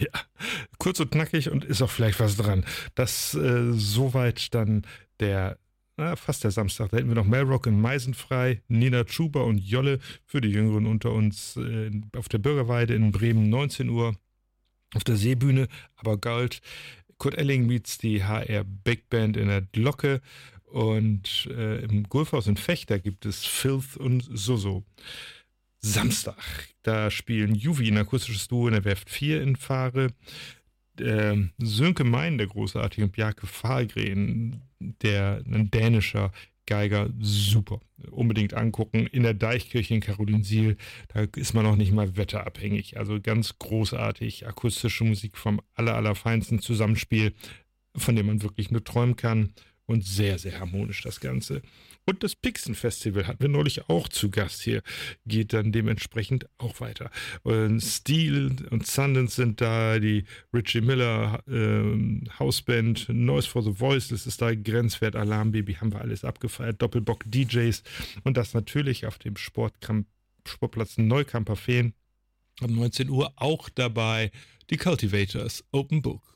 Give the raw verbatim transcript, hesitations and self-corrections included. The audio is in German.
Ja, kurz und knackig und ist auch vielleicht was dran. Das äh, soweit dann der, na, fast der Samstag. Da hätten wir noch Melrock in Meisenfrei, Nina Chuba und Jolle für die Jüngeren unter uns äh, auf der Bürgerweide in Bremen neunzehn Uhr. Auf der Seebühne aber Gold. Kurt Elling meets die H R Big Band in der Glocke. Und äh, im Gulfhaus in Fechter gibt es Filth und Soso. Samstag, da spielen Juvi, ein akustisches Duo in der Werft vier in Fahre. Äh, Sönke Mein, der großartige, und Bjarke Fahlgren, der ein dänischer Geiger, super. Unbedingt angucken. In der Deichkirche in Karolinsiel, da ist man noch nicht mal wetterabhängig. Also ganz großartig, akustische Musik vom aller, allerfeinsten Zusammenspiel, von dem man wirklich nur träumen kann. Und sehr, sehr harmonisch das Ganze. Und das Pixen-Festival hatten wir neulich auch zu Gast hier. Geht dann dementsprechend auch weiter. Und Steel und Sundance sind da, die Richie Miller äh, Hausband, Noise for the Voiceless ist da, Grenzwert, Alarmbaby, haben wir alles abgefeiert, Doppelbock D Js und das natürlich auf dem Sportkamp, Sportplatz Neukamper Feen. Um neunzehn Uhr auch dabei die Cultivators Open Book.